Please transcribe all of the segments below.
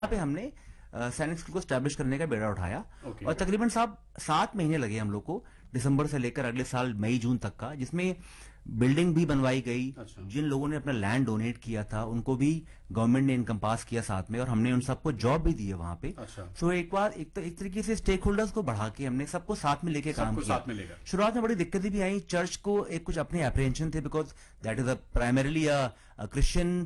पे हमने सैनिक स्कूल को स्टैब्लिश करने का बेड़ा उठाया। और Okay. तकरीबन साहब 7 महीने लगे हम लोग को, दिसंबर से लेकर अगले साल मई जून तक का, जिसमें बिल्डिंग भी बनवाई गई। अच्छा। जिन लोगों ने अपना लैंड डोनेट किया था उनको भी गवर्नमेंट ने इनकम पास किया साथ में, और हमने उन सबको जॉब भी दी है वहां पे। अच्छा। सो एक बार एक तरीके से स्टेक होल्डर्स को बढ़ा के हमने सबको साथ में लेके काम सबको किया। साथ में लेकर। शुरुआत में बड़ी दिक्कतें भी आई, चर्च को एक कुछ अपने अप्रीहेंशन थे, because that is primarily a Christian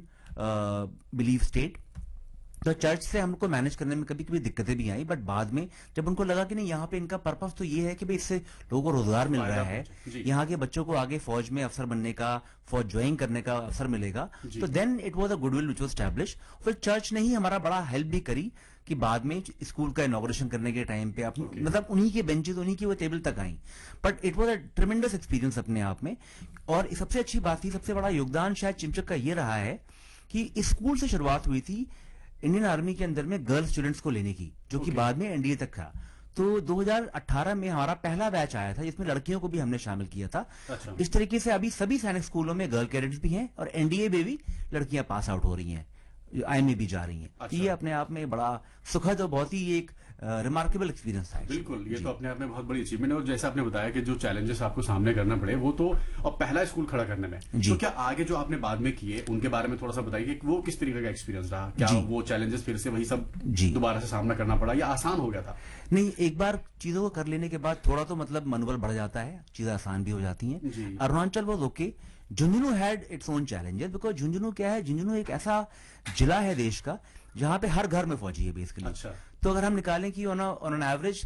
belief state. तो चर्च से हमको मैनेज करने में कभी कभी दिक्कतें भी आई, बट बाद में जब उनको लगा कि नहीं, यहाँ पे इनका पर्पस तो ये है कि भाई इससे लोगों को रोजगार मिल रहा है, जी। यहाँ के बच्चों को आगे फौज में अफसर बनने का, फौज ज्वाइन करने का अवसर मिलेगा, तो then it was a goodwill which was establish. फिर चर्च ने ही हमारा बड़ा हेल्प भी करी कि बाद में स्कूल का इनॉग्रेशन करने के टाइम पे मतलब उन्हीं के बेंचेस, उन्हीं की वो टेबल तक आई। But it was a tremendous experience अपने आप में। और सबसे अच्छी बात थी, सबसे बड़ा योगदान शायद चिमचक का ये रहा है कि इस स्कूल से शुरुआत हुई थी इंडियन आर्मी के अंदर में गर्ल स्टूडेंट्स को लेने की, जो कि बाद में एनडीए तक था। तो 2018 में हमारा पहला बैच आया था जिसमें लड़कियों को भी हमने शामिल किया था। अच्छा। इस तरीके से अभी सभी सैनिक स्कूलों में गर्ल कैडेट्स भी हैं और एनडीए में भी लड़कियां पास आउट हो रही हैं, आईएमए भी जा रही हैं। अच्छा। ये अपने आप में बड़ा सुखद और बहुत ही एक रिमार्केबल एक्सपीरियंस था। बिल्कुल, ये तो अपने आप में बहुत बड़ी अचीवमेंट है। और जैसा आपने बताया कि जो चैलेंजेस आपको सामने करना पड़े वो तो, और पहला स्कूल खड़ा करने में, तो क्या आगे जो आपने बाद में किए उनके बारे में थोड़ा सा बताइए कि वो किस तरीके का एक्सपीरियंस रहा? क्या वो चैलेंजेस फिर से वही सब दोबारा से सामना करना पड़ा या आसान हो गया था? नहीं, एक बार चीजों को कर लेने के बाद थोड़ा तो मतलब मनोबल बढ़ जाता है, चीजें आसान भी हो जाती हैं। Arunachal was okay, Jhunjhunu had its own challenges, because Jhunjhunu क्या है, झुंझुनू एक ऐसा जिला है देश का जहां पे हर घर में फौजी है बेसिकली। अच्छा। तो अगर हम निकालें कि on an average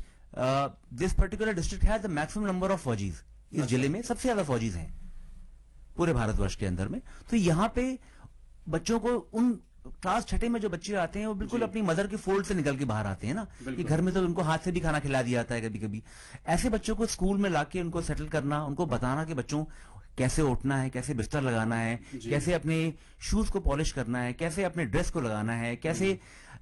this particular district has the maximum number of फौजीज, इस जिले में सबसे ज्यादा फौजीज हैं पूरे भारतवर्ष के अंदर में। तो यहाँ पे बच्चों को, उन क्लास छठे में जो बच्चे आते हैं वो बिल्कुल अपनी मदर के फोल्ड से निकल के बाहर आते हैं ना, कि घर में तो उनको हाथ से भी खाना खिला दिया जाता है कभी कभी। ऐसे बच्चों को स्कूल में लाके उनको सेटल करना, उनको बताना कि बच्चों कैसे उठना है, कैसे बिस्तर लगाना है, कैसे अपने शूज को पॉलिश करना है, कैसे अपने ड्रेस को लगाना है, कैसे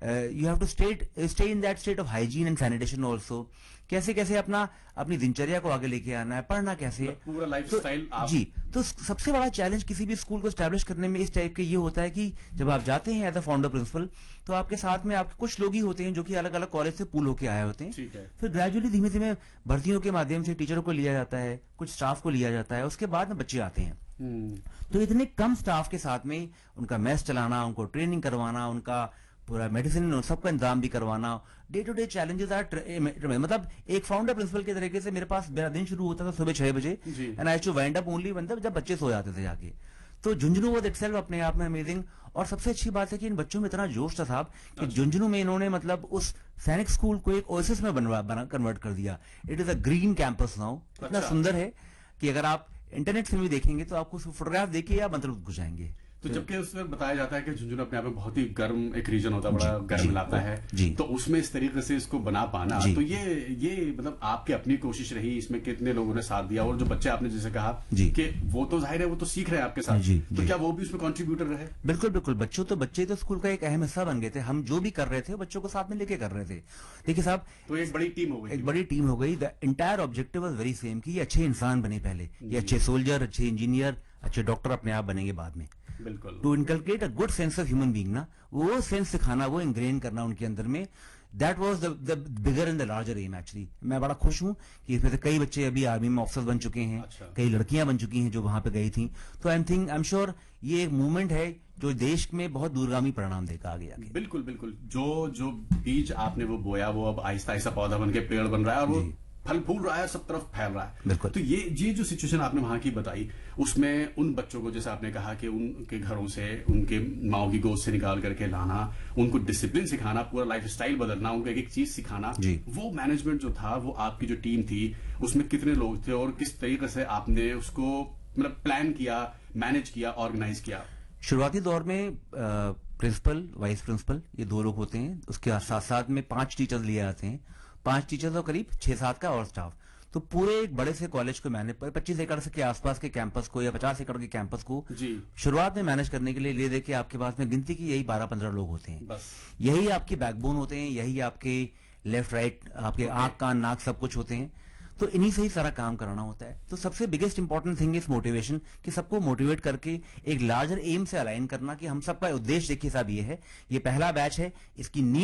you have to stay in that state of hygiene and sanitation also, कैसे कैसे अपनी दिनचर्या को आगे लेके आना है, पढ़ना कैसे, पूरा लाइफस्टाइल। जी। तो सबसे बड़ा चैलेंज किसी भी स्कूल को स्टैब्लिश करने में इस टाइप के ये होता है कि जब आप जाते हैं एज अ फाउंडर प्रिंसिपल, तो आपके साथ में आपके कुछ लोग ही होते हैं जो कि अलग अलग कॉलेज से पूल होके आए होते हैं। फिर ग्रेजुअली धीमे धीमे भर्तियों के माध्यम से टीचरों को लिया जाता है, कुछ स्टाफ को लिया जाता है, उसके बाद में बच्चे आते हैं। तो इतने कम स्टाफ के साथ में उनका मैथ्स चलाना, उनको ट्रेनिंग करवाना, उनका पूरा मेडिसिन सबका इंतजाम भी करवाना, day to day challenges are, मतलब एक फाउंडर प्रिंसिपल के तरीके से मेरे पास मेरा दिन शुरू होता था सुबह 6 बजे, and I to wind up only जब बच्चे सो जाते थे जाके। तो झुंझुनू वाज इटसेल्फ अपने आप में अमेजिंग। और सबसे अच्छी बात है कि इन बच्चों में इतना जोश था साहब कि झुंझुनू में इन्होंने मतलब उस सैनिक स्कूल को एक ओएसिस में कन्वर्ट कर दिया। It is a green campus now. इतना सुंदर है कि अगर आप इंटरनेट से भी देखेंगे तो आपको फोटोग्राफ देखिए या मतलब घुस जाएंगे। तो जबकि उसमें बताया जाता है कि झुंझुनू अपने आप में बहुत ही गर्म एक रीजन होता है, बड़ा गर्म इलाका है, तो उसमें इस तरीके से इसको बना पाना, तो ये मतलब आपकी अपनी कोशिश रही, इसमें कितने लोगों ने साथ दिया? और जो बच्चे आपने जैसे कहा कि वो तो जाहिर है वो तो सीख रहे हैं आपके साथ, तो क्या वो भी उसमें कंट्रीब्यूटर रहे? बिल्कुल बिल्कुल, बच्चे तो स्कूल का एक अहम हिस्सा बन गए थे। हम जो भी कर रहे थे बच्चों को साथ में लेके कर रहे थे। देखिए साहब, तो एक बड़ी टीम हो गई, एक बड़ी टीम हो गई। The entire objective was very same कि ये अच्छे इंसान बने पहले, ये अच्छे सोल्जर, अच्छे इंजीनियर, अच्छे डॉक्टर अपने आप बनेंगे बाद में। बिल्कुल। To inculcate a good sense of human being ना, वो सेंस सिखाना, वो इंग्रेन करना उनके अंदर में, that was the bigger and the larger am actually. मैं बड़ा खुश हूं कि इसमें से कई बच्चे अभी आर्मी में ऑफिसर बन चुके हैं। कई लड़कियां बन चुकी हैं जो वहां पे गई थी। तो आई एम श्योर ये एक मूवमेंट है जो देश में बहुत दूरगामी परिणाम देगा आगे आगे। बिल्कुल बिल्कुल, जो बीज आपने वो बोया वो अब आहिस्ता आहिस्ता पौधा बन के पेड़ बन रहा है और वो फल फूल रहा है, सब तरफ फैल रहा है। तो ये जो सिचुएशन आपने वहां की बताई, उसमें उन बच्चों को जैसे आपने कहा कि उनके घरों से, उनके माओ की गोद से निकाल करके लाना, उनको डिसिप्लिन सिखाना, पूरा लाइफस्टाइल बदलना, उनको एक एक चीज सिखाना, वो मैनेजमेंट जो था, वो आपकी जो टीम थी उसमें कितने लोग थे और किस तरीके से आपने उसको मतलब प्लान किया, मैनेज किया, ऑर्गेनाइज किया? शुरुआती दौर में प्रिंसिपल, वाइस प्रिंसिपल, ये 2 लोग होते हैं। उसके साथ साथ में 5 टीचर्स लिए आते हैं, 5 टीचर्स और करीब 6-7 का और स्टाफ। तो पूरे एक बड़े से कॉलेज को मैनेज, 25 एकड़ के आसपास के कैंपस को या 50 एकड़ के कैंपस को शुरुआत में मैनेज करने के लिए ले दे के आपके पास में गिनती की यही 12-15 लोग होते हैं। बस यही आपके बैकबोन होते हैं, यही आपके लेफ्ट राइट, आपके आंख कान नाक सब कुछ होते हैं। तो इन्हीं से ही सारा काम कराना होता है। तो सबसे biggest important thing is motivation, कि सबको मोटिवेट करके एक लार्जर एम से अलाइन करना कि हम सबका उद्देश्य देखिए साहब ये है, ये पहला बैच है, इसकी नींव